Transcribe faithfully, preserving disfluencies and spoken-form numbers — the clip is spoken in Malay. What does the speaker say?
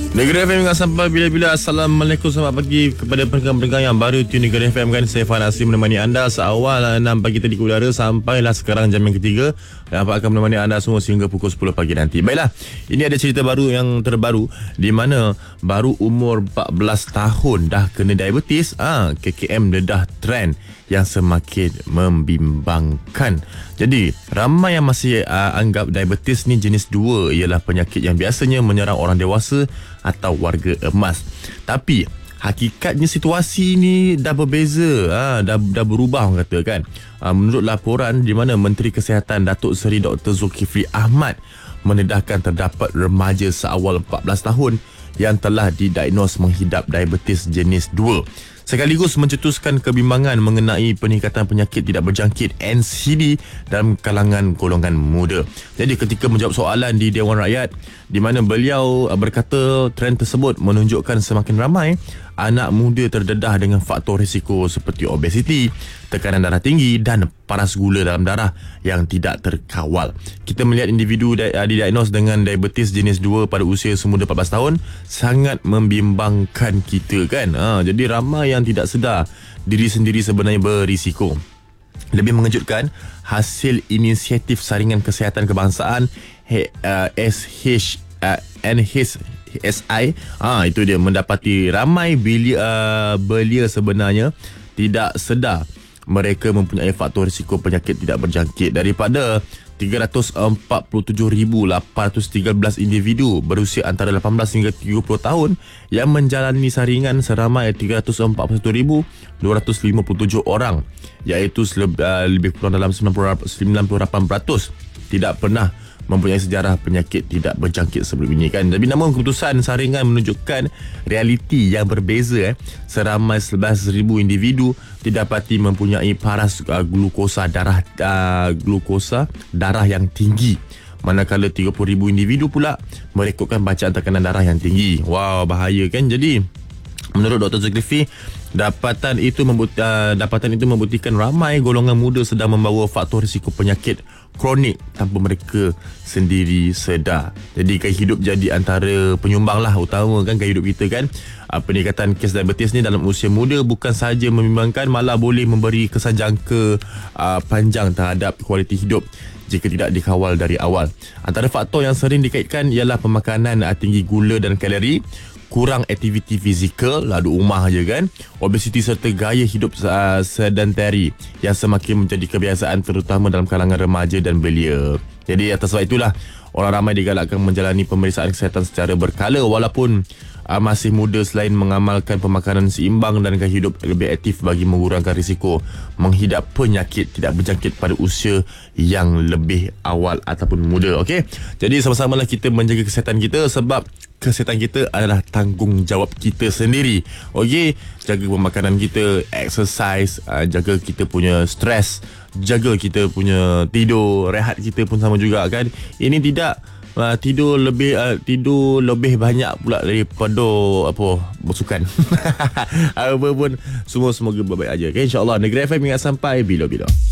Negeri F M ingat sampai bila-bila. Assalamualaikum, selamat pagi kepada pendengar-pendengar yang baru tune Negeri F M kan. Saya Fan Asri menemani anda seawal enam pagi tadi ke udara sampailah sekarang jam yang ketiga. Dan apa akan menemani anda semua sehingga pukul sepuluh pagi nanti. Baiklah, ini ada cerita baru yang terbaru di mana baru umur empat belas tahun dah kena diabetes. Ah, K K M dedah trend yang semakin membimbangkan. Jadi, ramai yang masih uh, anggap diabetes ni jenis dua ialah penyakit yang biasanya menyerang orang dewasa atau warga emas. Tapi, hakikatnya situasi ni dah berbeza, ha, dah, dah berubah orang kata kan. Ha, menurut laporan di mana Menteri Kesihatan Datuk Seri Doktor Zulkifli Ahmad mendedahkan terdapat remaja seawal empat belas tahun yang telah didiagnos menghidap diabetes jenis dua. Sekaligus mencetuskan kebimbangan mengenai peningkatan penyakit tidak berjangkit N C D dalam kalangan golongan muda. Jadi ketika menjawab soalan di Dewan Rakyat, di mana beliau berkata trend tersebut menunjukkan semakin ramai anak muda terdedah dengan faktor risiko seperti obesiti, tekanan darah tinggi dan paras gula dalam darah yang tidak terkawal. Kita melihat individu didiagnos dengan diabetes jenis dua pada usia semuda empat belas tahun sangat membimbangkan kita kan. Ha, jadi ramai yang tidak sedar diri sendiri sebenarnya berisiko. Lebih mengejutkan, hasil inisiatif Saringan Kesihatan Kebangsaan S H N H S I, ah itu dia, mendapati ramai belia, uh, belia sebenarnya tidak sedar mereka mempunyai faktor risiko penyakit tidak berjangkit. Daripada tiga ratus empat puluh tujuh ribu lapan ratus tiga belas individu berusia antara lapan belas hingga tiga puluh tahun yang menjalani saringan, seramai tiga ratus empat puluh satu ribu dua ratus lima puluh tujuh orang, iaitu seleb, uh, lebih kurang dalam sembilan puluh lapan peratus tidak pernah mempunyai sejarah penyakit tidak berjangkit sebelum ini kan. Tapi namun keputusan saringan menunjukkan realiti yang berbeza. eh. Seramai sebelas ribu individu didapati mempunyai paras uh, glukosa darah uh, glukosa darah yang tinggi, manakala tiga puluh ribu individu pula merekodkan bacaan tekanan darah yang tinggi. Wow, bahaya kan. Jadi menurut Doktor Zulkifli, dapatan itu membut, uh, dapatan itu membuktikan ramai golongan muda sedang membawa faktor risiko penyakit kronik tanpa mereka sendiri sedar. Jadi gaya hidup jadi antara penyumbang lah utama kan gaya hidup kita kan. Uh, peningkatan kes diabetes ni dalam usia muda bukan sahaja membimbangkan, malah boleh memberi kesan jangka uh, panjang terhadap kualiti hidup jika tidak dikawal dari awal. Antara faktor yang sering dikaitkan ialah pemakanan uh, tinggi gula dan kalori, kurang aktiviti fizikal, lalu rumah je kan, obesiti serta gaya hidup uh, sedentari yang semakin menjadi kebiasaan terutama dalam kalangan remaja dan belia. Jadi atas sebab itulah orang ramai digalakkan menjalani pemeriksaan kesihatan secara berkala walaupun uh, masih muda, selain mengamalkan pemakanan seimbang dan gaya hidup lebih aktif bagi mengurangkan risiko menghidap penyakit tidak berjangkit pada usia yang lebih awal ataupun muda. Okey, jadi sama-samalah kita menjaga kesihatan kita sebab kesihatan kita adalah tanggungjawab kita sendiri. Okey, jaga pemakanan kita, exercise, uh, jaga kita punya stres, jaga kita punya tidur, rehat kita pun sama juga kan. Ini tidak uh, tidur lebih uh, tidur lebih banyak pula daripada apa bersukan. Apa pun semua semoga baik-baik aja. Okay, insya-Allah Negeri F M ingat sampai bila-bila.